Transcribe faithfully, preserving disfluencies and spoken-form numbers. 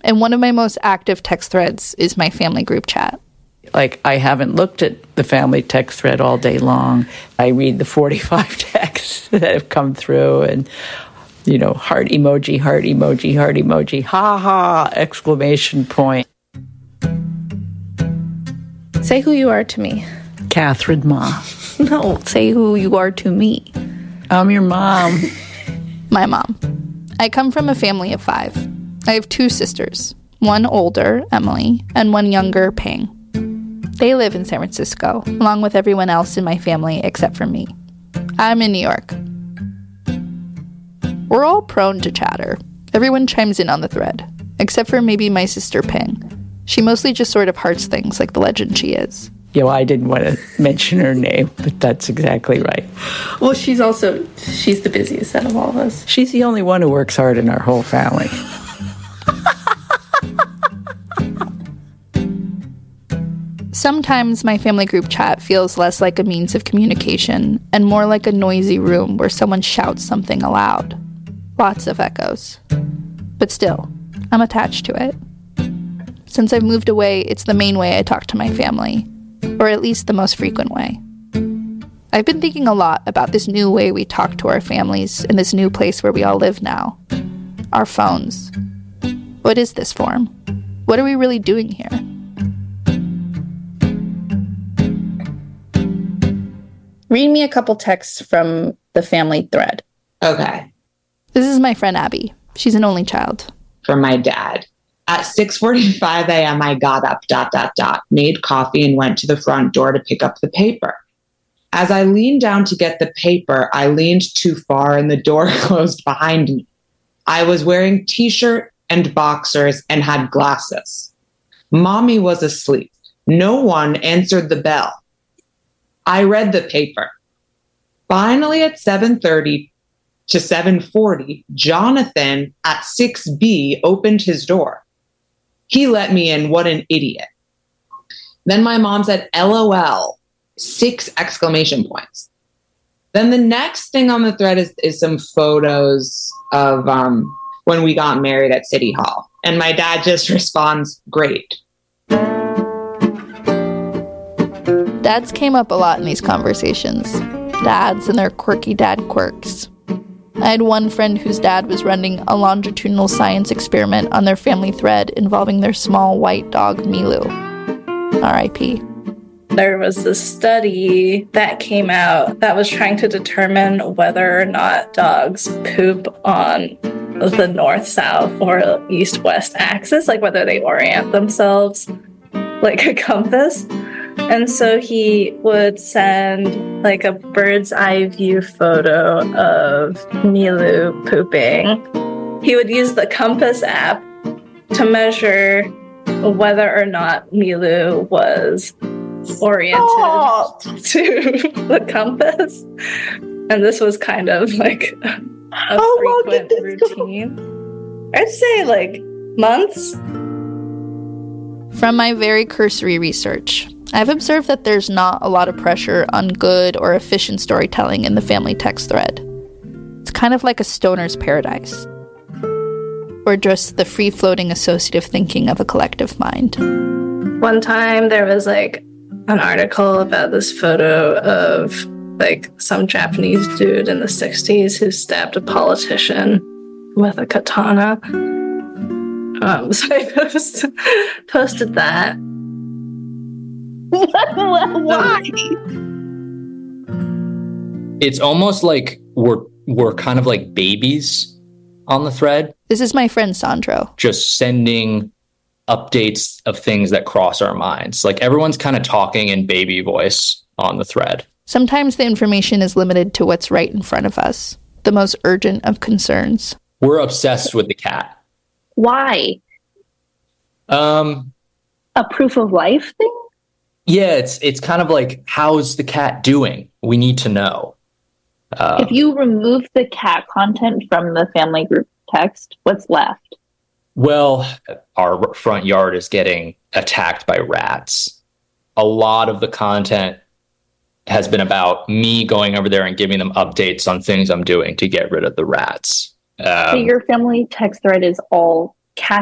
And one of my most active text threads is my family group chat. Like, I haven't looked at the family text thread all day long. I read the forty-five texts that have come through and, you know, heart emoji, heart emoji, heart emoji, ha ha, exclamation point. Say who you are to me. Catherine Ma. No, say who you are to me. I'm your mom. My mom. I come from a family of five. I have two sisters, one older, Emily, and one younger, Ping. They live in San Francisco, along with everyone else in my family except for me. I'm in New York. We're all prone to chatter. Everyone chimes in on the thread, except for maybe my sister Ping. She mostly just sort of hearts things like the legend she is. Yeah, well, I didn't want to mention her name, but that's exactly right. Well, she's also, she's the busiest out of all of us. She's the only one who works hard in our whole family. Sometimes my family group chat feels less like a means of communication and more like a noisy room where someone shouts something aloud. Lots of echoes. But still, I'm attached to it. Since I've moved away, it's the main way I talk to my family, or at least the most frequent way. I've been thinking a lot about this new way we talk to our families in this new place where we all live now. Our phones. What is this form? What are we really doing here? Read me a couple texts from the family thread. Okay. This is my friend Abby. She's an only child. From my dad. At six forty-five a.m., I got up, dot, dot, dot, made coffee and went to the front door to pick up the paper. As I leaned down to get the paper, I leaned too far and the door closed behind me. I was wearing t-shirt and boxers and had glasses. Mommy was asleep. No one answered the bell. I read the paper. Finally, at seven thirty to seven forty, Jonathan at six B opened his door. He let me in. What an idiot. Then my mom said, LOL, six exclamation points. Then the next thing on the thread is, is some photos of um, when we got married at City Hall. And my dad just responds, great. Dads came up a lot in these conversations. Dads and their quirky dad quirks. I had one friend whose dad was running a longitudinal science experiment on their family thread involving their small white dog, Milu. R I P There was this study that came out that was trying to determine whether or not dogs poop on the north-south or east-west axis, like whether they orient themselves like a compass. And so he would send like a bird's eye view photo of Milu pooping. He would use the Compass app to measure whether or not Milu was oriented oh. to the compass. And this was kind of like a How frequent routine. Go? I'd say like months. From my very cursory research, I've observed that there's not a lot of pressure on good or efficient storytelling in the family text thread. It's kind of like a stoner's paradise, or just the free-floating associative thinking of a collective mind. One time there was like an article about this photo of like some Japanese dude in the sixties who stabbed a politician with a katana. Um, so I post, posted that. Why? It's almost like we're we're kind of like babies on the thread. This is my friend Sandro. Just sending updates of things that cross our minds. Like everyone's kind of talking in baby voice on the thread. Sometimes the information is limited to what's right in front of us, the most urgent of concerns. We're obsessed with the cat. Why? Um, a proof of life thing? Yeah, it's it's kind of like, how's the cat doing? We need to know. Um, if you remove the cat content from the family group text, what's left? Well, our front yard is getting attacked by rats. A lot of the content has been about me going over there and giving them updates on things I'm doing to get rid of the rats. Um, so your family text thread is all cat